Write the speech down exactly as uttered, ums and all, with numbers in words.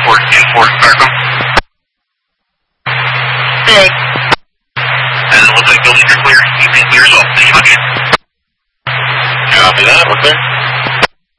Transport two four, Starcom. Big. And it looks like buildings are clear. You've been clear as well. Thank you much. Copy that. We're clear.